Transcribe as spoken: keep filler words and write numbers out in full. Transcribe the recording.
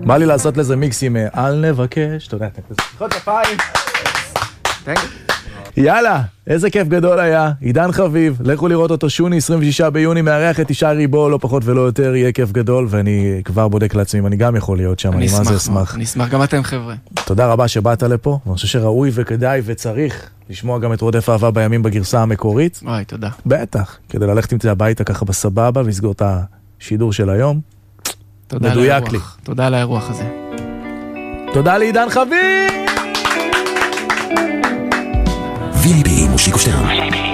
בא לי לעשות לזה מיקסים, אל נבקש, אתה יודע, תחוד כפיים. יאללה, איזה כיף גדול היה, עידן חביב, לכו לראות אותו שוני, עשרים ושישה ביוני, מארח את ישי ריבו, לא פחות ולא יותר, יהיה כיף גדול, ואני כבר בודק לעצמי, אני גם יכול להיות שם, אני מה זה אשמח. אני אשמח, גם אתם חבר'ה. תודה רבה שבאת לפה, ואני חושב שראוי וכדאי וצריך לשמוע גם את רודף אהבה בימים בגרסה המקורית. וואי, תודה. בטח, כדי ללכת עם זה הביתה ככה בסבבה, ולסגור את השידור של היום. תודה על האירוח, תודה על האירוח הזה. תודה לעידן חביב! וילבי מושיקו שטרן